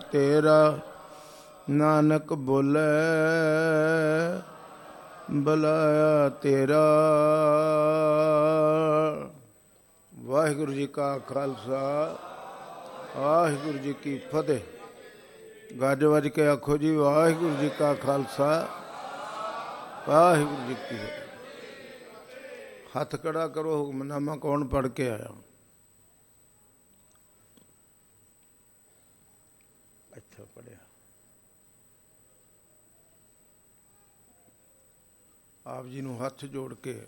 ਤੇਰਾ। ਨਾਨਕ ਬੋਲੇ ਬੁਲਾਇਆ ਤੇਰਾ। ਵਾਹਿਗੁਰੂ ਜੀ ਕਾ ਖਾਲਸਾ, ਵਾਹਿਗੁਰੂ ਜੀ ਕੀ ਫਤਿਹ। ਗੱਜ ਵੱਜ ਕੇ ਆਖੋ ਜੀ, ਵਾਹਿਗੁਰੂ ਜੀ ਕਾ ਖਾਲਸਾ, ਵਾਹਿਗੁਰੂ ਜੀ ਕੀ ਫਤਿਹ। ਹੱਥ ਖੜਾ ਕਰੋ। ਹੁਕਮਨਾਮਾ ਕੌਣ ਪੜ੍ਹ ਕੇ ਆਇਆ? ਅੱਛਾ, ਪੜ੍ਹਿਆ। ਆਪ ਜੀ ਨੂੰ ਹੱਥ ਜੋੜ ਕੇ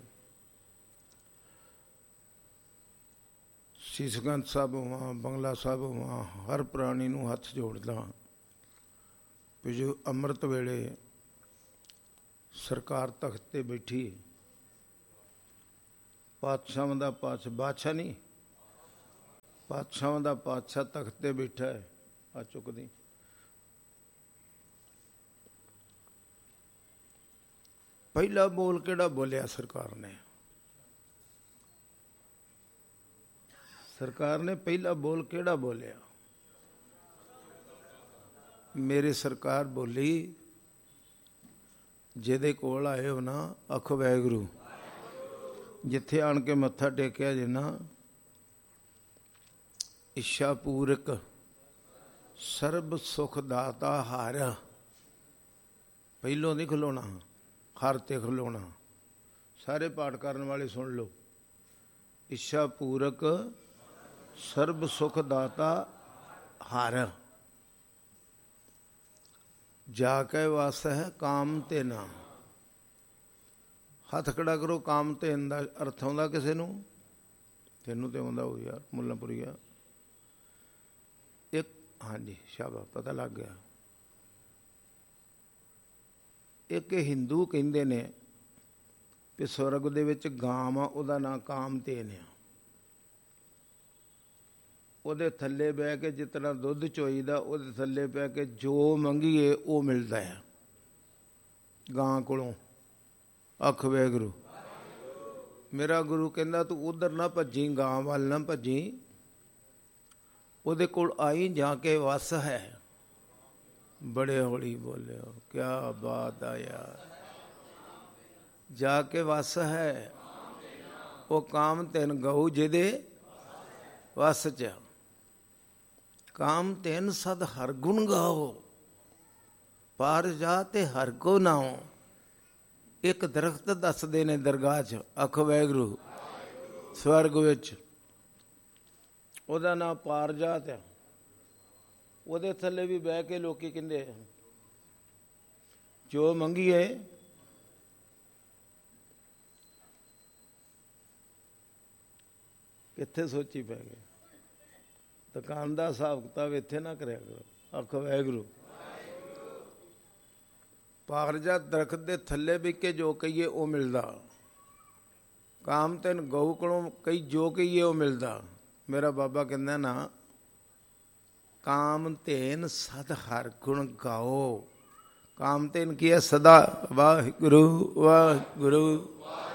ਸੀਸਗੰਜ ਸਾਹਿਬ ਹੋਵਾਂ, ਬੰਗਲਾ ਸਾਹਿਬ ਹੋਵਾਂ, ਹਰ ਪ੍ਰਾਣੀ ਨੂੰ ਹੱਥ ਜੋੜਦਾ ਵੀ ਜੋ ਅੰਮ੍ਰਿਤ ਵੇਲੇ ਸਰਕਾਰ ਤਖਤ 'ਤੇ ਬੈਠੀ, ਪਾਤਸ਼ਾਹਾਂ ਦਾ ਬਾਦਸ਼ਾਹ ਨਹੀਂ, ਪਾਤਸ਼ਾਹਾਂ ਦਾ ਪਾਤਸ਼ਾਹ ਤਖਤ 'ਤੇ ਬੈਠਾ ਹੈ। ਆ ਚੁੱਕਦੀ ਪਹਿਲਾ ਬੋਲ ਕਿਹੜਾ ਬੋਲਿਆ ਸਰਕਾਰ ਨੇ? ਸਰਕਾਰ ਨੇ ਪਹਿਲਾ ਬੋਲ ਕਿਹੜਾ ਬੋਲਿਆ? ਮੇਰੇ ਸਰਕਾਰ ਬੋਲੀ, ਜਿਹਦੇ ਕੋਲ ਆਏ ਹੋ ਨਾ, ਆਖੋ ਵਾਹਿਗੁਰੂ। ਜਿੱਥੇ ਆਣ ਕੇ ਮੱਥਾ ਟੇਕਿਆ ਜੇ ਨਾ, ਇੱਛਾ ਪੂਰਕ ਸਰਬ ਸੁਖ ਦਾਤਾ ਹਰ। ਪਹਿਲੋਂ ਨਹੀਂ ਖਲੋਣਾ, ਹਰ ਤੇ ਖਲੋਣਾ। ਸਾਰੇ ਪਾਠ ਕਰਨ ਵਾਲੇ ਸੁਣ ਲਓ। ਇੱਛਾ ਪੂਰਕ ਸਰਬ ਸੁਖ ਦਾਤਾ ਹਰ, ਜਾ ਕੇ ਵਾਸ ਹੈ ਕਾਮ ਤੇ ਨਾ। ਹੱਥ ਖੜਾ ਕਰੋ। ਕਾਮ ਧੇਨ ਦਾ ਅਰਥ ਆਉਂਦਾ ਕਿਸੇ ਨੂੰ? ਤੈਨੂੰ ਤੇ ਆਉਂਦਾ ਉਹ ਯਾਰ, ਮੁੱਲਾਂਪੁਰੀਆ। ਇੱਕ, ਹਾਂਜੀ ਸ਼ਾਬਾਸ਼, ਪਤਾ ਲੱਗ ਗਿਆ। ਇੱਕ ਹਿੰਦੂ ਕਹਿੰਦੇ ਨੇ ਕਿ ਸਵਰਗ ਦੇ ਵਿੱਚ ਗਾਂ ਆ, ਉਹਦਾ ਨਾਂ ਕਾਮਧੇਨ ਆ। ਉਹਦੇ ਥੱਲੇ ਬਹਿ ਕੇ ਜਿਸ ਤਰ੍ਹਾਂ ਦੁੱਧ ਚੋਈਦਾ, ਉਹਦੇ ਥੱਲੇ ਬਹਿ ਕੇ ਜੋ ਮੰਗੀਏ ਉਹ ਮਿਲਦਾ ਆ ਗਾਂ ਕੋਲੋਂ। ਆਖ ਵਾਹਿਗੁਰੂ। ਮੇਰਾ ਗੁਰੂ ਕਹਿੰਦਾ ਤੂੰ ਉਧਰ ਨਾ ਭੱਜੀ, ਗਾਂ ਵੱਲ ਨਾ ਭੱਜੀ, ਉਹਦੇ ਕੋਲ ਆਈ, ਜਾ ਕੇ ਵਸ ਹੈ। ਬੜੇ ਹੌਲੀ ਬੋਲਿਓ, ਕਿਆ ਬਾਤ ਆ ਯਾਰ। ਜਾ ਕੇ ਵਸ ਹੈ, ਉਹ ਕਾਮਧੇਨ ਗਊ ਜਿਹਦੇ ਵਸ 'ਚ। ਕਾਮਧੇਨ ਸਦ ਹਰ ਗੁਣ ਗਾਓ, ਪਾਰ ਜਾ ਤੇ ਹਰ ਕੋ ਨਾਓ। ਇੱਕ ਦਰਖਤ ਦੱਸਦੇ ਨੇ ਦਰਗਾਹ 'ਚ, ਆਖੋ ਵਾਹਿਗੁਰੂ, ਸਵਰਗ ਵਿੱਚ। ਉਹਦਾ ਨਾਂ ਪਾਰਜਾਤ ਆ। ਉਹਦੇ ਥੱਲੇ ਵੀ ਬਹਿ ਕੇ ਲੋਕੀ ਕਹਿੰਦੇ ਜੋ ਮੰਗੀਏ। ਕਿੱਥੇ ਸੋਚੀ ਪੈ ਗਏ। ਦੁਕਾਨ ਦਾ ਹਿਸਾਬ ਕਿਤਾਬ ਇੱਥੇ ਨਾ ਕਰਿਆ ਕਰੋ। ਆਖੋ ਵਾਹਿਗੁਰੂ। ਪਾਰਜਾਤ ਦਰਖਤ ਦੇ ਥੱਲੇ ਵੀ ਕੇ ਜੋ ਕਹੀਏ ਉਹ ਮਿਲਦਾ। ਕਾਮਧੇਨ ਗਊ ਕੋਲੋਂ ਕਈ ਜੋ ਕਹੀਏ ਉਹ ਮਿਲਦਾ। ਮੇਰਾ ਬਾਬਾ ਕਹਿੰਦਾ ਨਾ, ਕਾਮਧੇਨ ਸਦ ਹਰ ਗੁਣ ਗਾਓ। ਕਾਮਧੇਨ ਕੀ ਹੈ? ਸਦਾ ਵਾਹਿਗੁਰੂ ਵਾਹਿਗੁਰੂ।